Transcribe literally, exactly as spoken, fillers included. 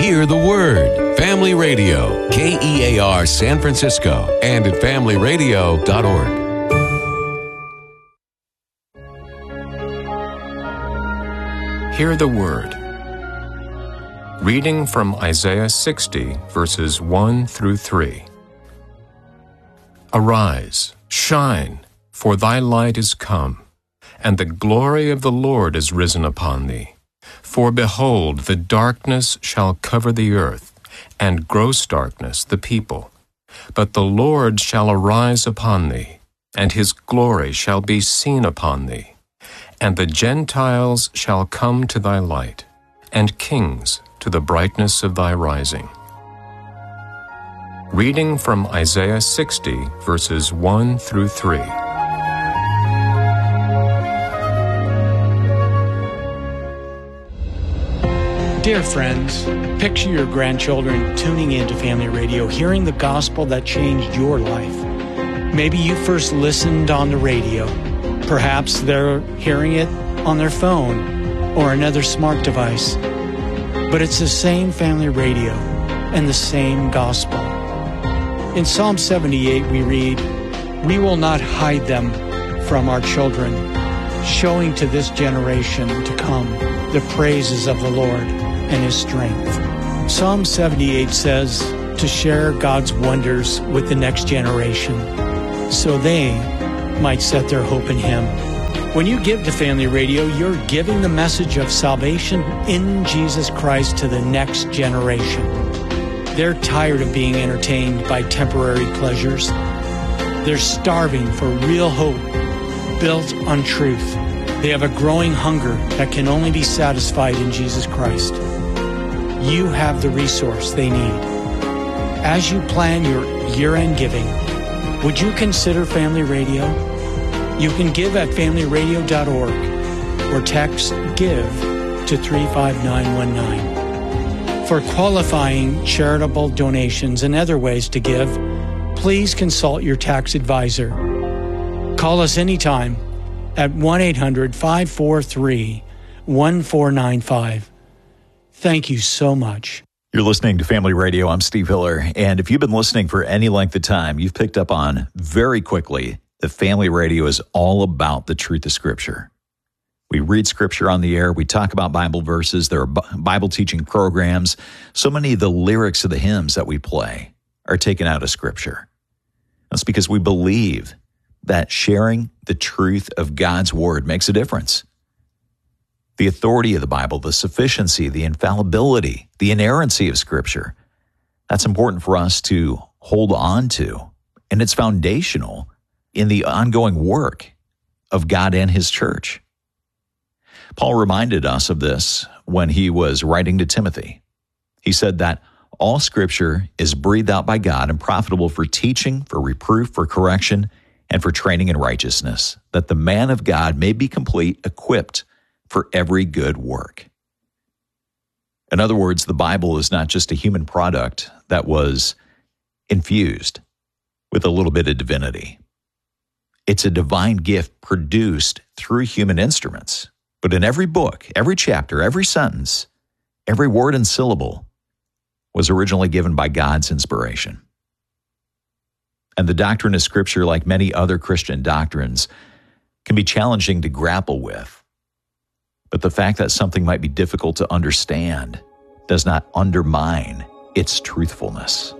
Hear the Word. Family Radio, K E A R San Francisco, and at family radio dot org. Hear the Word. Reading from Isaiah sixty, verses one through three. Arise, shine, for thy light is come, and the glory of the Lord is risen upon thee. For behold, the darkness shall cover the earth, and gross darkness the people. But the Lord shall arise upon thee, and his glory shall be seen upon thee. And the Gentiles shall come to thy light, and kings to the brightness of thy rising. Reading from Isaiah sixty, verses one through three. Dear friends, picture your grandchildren tuning into Family Radio, hearing the gospel that changed your life. Maybe you first listened on the radio. Perhaps they're hearing it on their phone or another smart device. But it's the same Family Radio and the same gospel. In Psalm seventy-eight we read, "We will not hide them from our children, showing to this generation to come the praises of the Lord and his strength." Psalm seventy-eight says to share God's wonders with the next generation so they might set their hope in him. When you give to Family Radio, you're giving the message of salvation in Jesus Christ to the next generation. They're tired of being entertained by temporary pleasures. They're starving for real hope built on truth. They have a growing hunger that can only be satisfied in Jesus Christ. You have the resource they need. As you plan your year-end giving, would you consider Family Radio? You can give at family radio dot org or text GIVE to three five nine one nine. For qualifying charitable donations and other ways to give, please consult your tax advisor. Call us anytime at one eight hundred, five four three, one four nine five. Thank you so much. You're listening to Family Radio. I'm Steve Hiller. And if you've been listening for any length of time, you've picked up on very quickly that Family Radio is all about the truth of Scripture. We read Scripture on the air. We talk about Bible verses. There are Bible teaching programs. So many of the lyrics of the hymns that we play are taken out of Scripture. That's because we believe that sharing the truth of God's Word makes a difference. The authority of the Bible, the sufficiency, the infallibility, the inerrancy of Scripture, that's important for us to hold on to. And it's foundational in the ongoing work of God and his church. Paul reminded us of this when he was writing to Timothy. He said that all Scripture is breathed out by God and profitable for teaching, for reproof, for correction, and for training in righteousness, that the man of God may be complete, equipped for every good work. In other words, the Bible is not just a human product that was infused with a little bit of divinity. It's a divine gift produced through human instruments. But in every book, every chapter, every sentence, every word and syllable was originally given by God's inspiration. And the doctrine of Scripture, like many other Christian doctrines, can be challenging to grapple with. But the fact that something might be difficult to understand does not undermine its truthfulness.